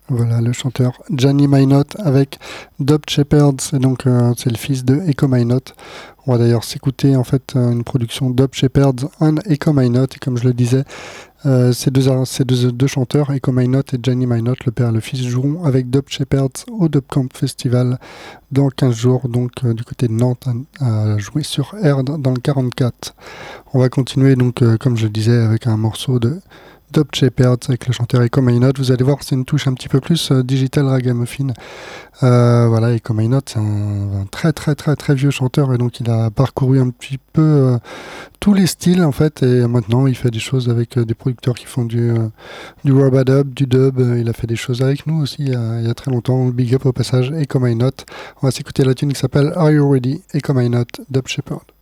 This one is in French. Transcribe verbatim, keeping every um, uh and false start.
Voilà le chanteur Gianni Minott avec Dub Shepherd, c'est donc euh, c'est le fils de Echo Minott. On va d'ailleurs s'écouter en fait euh, une production Dub Shepherd and Echo Minott, et comme je le disais, euh, ces, deux, ces deux, deux chanteurs, Echo Minott et Gianni Minott, le père et le fils, joueront avec Dub Shepherd au Dub Camp Festival dans quinze jours, donc euh, du côté de Nantes, à, à jouer sur Erde dans le quarante-quatre. On va continuer donc euh, comme je le disais avec un morceau de Dub Shepherd avec le chanteur Echo Minott. Vous allez voir, c'est une touche un petit peu plus euh, digital ragamuffin. Euh, voilà, Echo Minott, c'est un, un très très très très vieux chanteur, et donc il a parcouru un petit peu euh, tous les styles en fait, et maintenant il fait des choses avec euh, des producteurs qui font du, euh, du rubadub, du dub. Euh, il a fait des choses avec nous aussi il y a, il y a très longtemps. Big up au passage, Echo Minott. On va s'écouter la tune qui s'appelle Are You Ready? Echo Minott, Dub Shepherd.